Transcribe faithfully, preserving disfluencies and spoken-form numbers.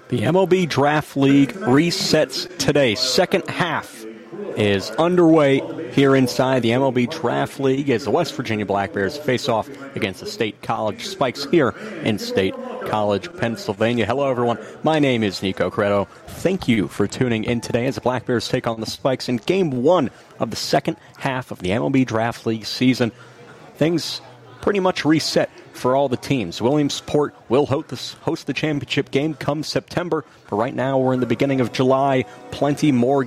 The M L B Draft League resets today. Second half is underway here inside the M L B Draft League as the West Virginia Black Bears face off against the State College Spikes here in State College, Pennsylvania. Hello, everyone. My name is Nico Credo. Thank you for tuning in today as the Black Bears take on the Spikes in Game one of the second half of the M L B Draft League season. Things pretty much reset for all the teams. Williamsport will host the championship game come September, but right now we're in the beginning of July. Plenty more